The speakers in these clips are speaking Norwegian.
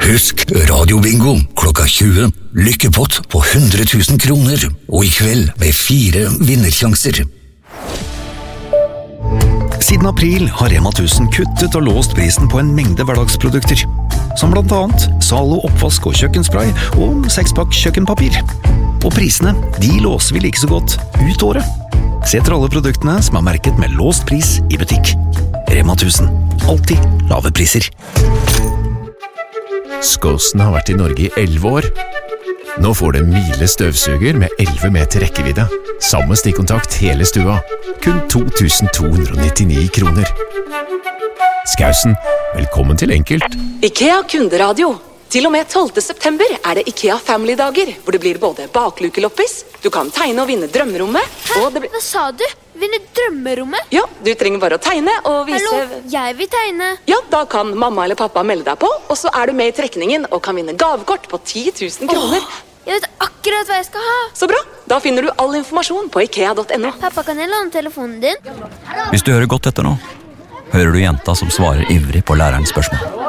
Husk radiobingo klokka 20. Lykkepott på 100 000 kroner. Og i kveld med 4 vinnersjanser. Siden april har Rema 1000 kuttet og låst prisen på en mengde hverdagsprodukter. Som blant annet Zalo oppvask og kjøkkenspray og 6-pakk kjøkkenpapir. Og prisene, de låser vi like så godt ut året. Se etter alle produktene som er merket med låst pris i butikk. Rema 1000. Alltid lave priser. Skåsen har vært i Norge i 11 år. Nå får du en Miele støvsuger med 11 meter rekkevidde. Samme stikkontakt hele stua. Kun 2299 kroner. Skausen, velkommen til Enkelt. IKEA kunderadio. Til og med 12. september er det IKEA Family-dager, hvor det blir både baklukeloppis, du kan tegne og vinne drømmerommet, og det blir... Hva sa du? Vinne drømmerommet? Ja, du trenger bare å tegne og vise... Hallo, jeg vil tegne. Ja, da kan mamma eller pappa melde deg på, og så er du med i trekningen og kan vinne gavekort på 10 000 kroner. Jeg vet akkurat hva jeg skal ha. Så bra, da finner du all informasjon på ikea.no. Pappa, kan jeg låne telefonen din? Hvis du hører godt etter nå, hører du jenta som svarer ivrig på lærerens spørsmål.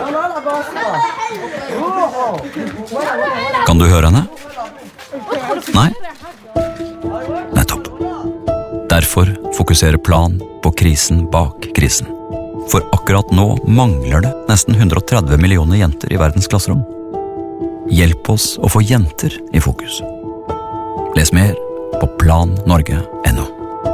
Kan du høre henne? Nei? Nettopp. Derfor fokuserer Plan på krisen bak krisen. For akkurat nå mangler det nesten 130 millioner jenter i verdens klasserom. Hjelp oss å få jenter i fokus. Les mer på plannorge.no.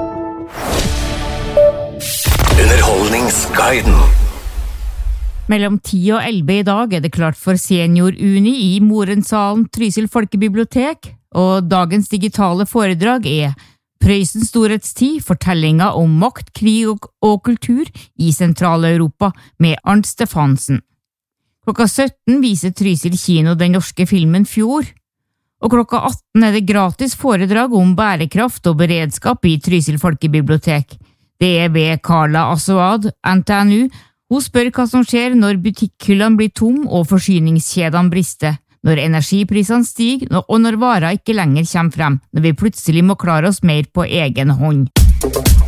Underholdningsguiden. Mellom 10 og 11 i dag er det klart for Senior-Uni i Morensalen Trysil Folkebibliotek, og dagens digitale foredrag er Prøysens storhetstid, fortellinger om makt, krig og kultur i Sentral-Europa med Arnt Stefansen. Klokka 17 viser Trysil kino den norske filmen Fjord, og klokka 18 er det gratis foredrag om bærekraft og beredskap i Trysil Folkebibliotek. Det er ved Carla Assoad, NTNU. Hun spør hva som skjer når butikkhyllene blir tom og forsyningskjedene brister, når energiprisene stiger og når varer ikke lenger kommer frem, når vi plutselig må klare oss mer på egen hånd.